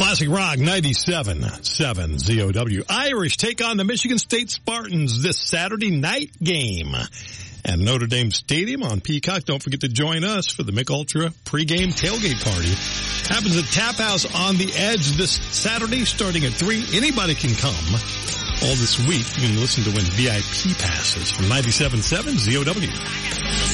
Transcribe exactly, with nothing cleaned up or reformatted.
Classic Rock ninety-seven point seven Z O W. Irish take on the Michigan State Spartans this Saturday night game at Notre Dame Stadium on Peacock. Don't forget to join us for the Mick Ultra pregame tailgate party. Happens at Tap House on the Edge this Saturday starting at three. Anybody can come. All this week, you can listen to win V I P passes from ninety-seven point seven Z O W.